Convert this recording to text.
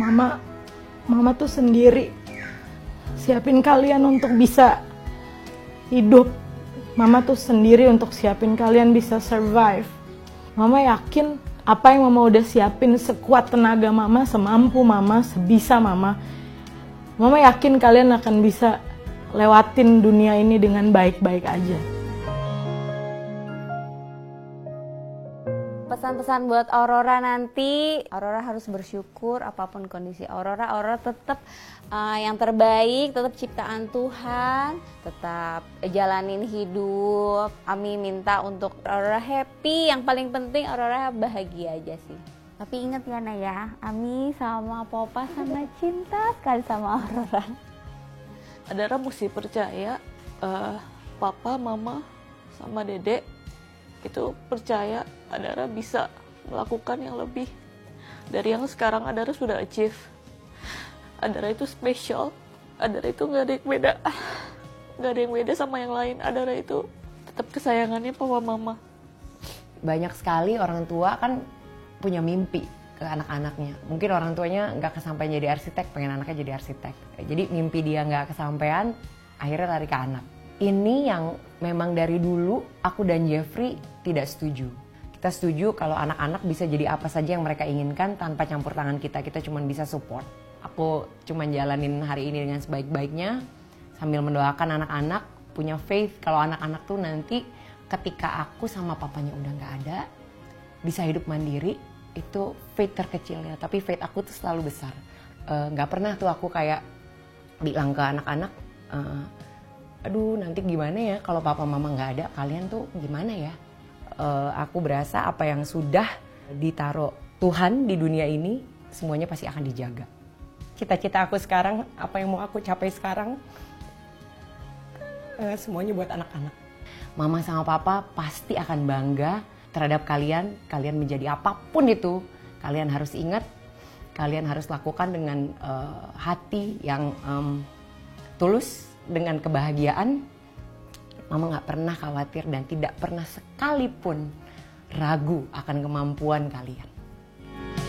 Mama tuh sendiri siapin kalian untuk bisa hidup. Mama tuh sendiri untuk siapin kalian bisa survive. Mama yakin apa yang Mama udah siapin sekuat tenaga Mama, semampu Mama, sebisa Mama. Mama yakin kalian akan bisa lewatin dunia ini dengan baik-baik aja. Pesan-pesan buat Aurora nanti, Aurora harus bersyukur apapun kondisi Aurora tetap yang terbaik, tetap ciptaan Tuhan, tetap jalanin hidup. Ami minta untuk Aurora happy, yang paling penting Aurora bahagia aja sih. Tapi ingat ya Naya, Ami sama Papa sama cinta sekali sama Aurora. Adara mesti percaya, Papa, Mama, sama Dedek itu percaya Adara bisa melakukan yang lebih dari yang sekarang Adara sudah achieve. Adara itu spesial, Adara itu gak ada yang beda sama yang lain. Adara itu tetap kesayangannya Papa Mama. Banyak sekali orang tua kan punya mimpi ke anak-anaknya. Mungkin orang tuanya gak kesampaian jadi arsitek, pengen anaknya jadi arsitek. Jadi mimpi dia gak kesampaian, akhirnya lari ke anak. Ini yang memang dari dulu aku dan Jeffrey tidak setuju. Kita setuju kalau anak-anak bisa jadi apa saja yang mereka inginkan tanpa campur tangan kita. Kita cuma bisa support. Aku cuma jalanin hari ini dengan sebaik-baiknya sambil mendoakan anak-anak punya faith kalau anak-anak tuh nanti ketika aku sama papanya udah gak ada, bisa hidup mandiri, itu faith terkecilnya. Tapi faith aku tuh selalu besar. Gak pernah tuh aku kayak bilang ke anak-anak, aduh nanti gimana ya kalau papa mama nggak ada, kalian tuh gimana ya? Aku berasa apa yang sudah ditaruh Tuhan di dunia ini semuanya pasti akan dijaga. Cita-cita aku sekarang, apa yang mau aku capai sekarang, semuanya buat anak-anak. Mama sama papa pasti akan bangga terhadap kalian. Kalian menjadi apapun itu, kalian harus ingat, kalian harus lakukan dengan hati yang tulus, dengan kebahagiaan. Mama gak pernah khawatir dan tidak pernah sekalipun ragu akan kemampuan kalian.